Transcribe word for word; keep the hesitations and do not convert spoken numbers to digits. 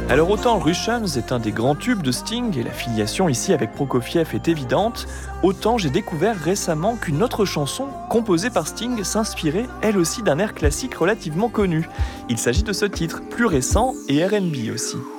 Alors autant Russians est un des grands tubes de Sting et la filiation ici avec Prokofiev est évidente, autant j'ai découvert récemment qu'une autre chanson composée par Sting s'inspirait elle aussi d'un air classique relativement connu. Il s'agit de ce titre, plus récent et R and B aussi.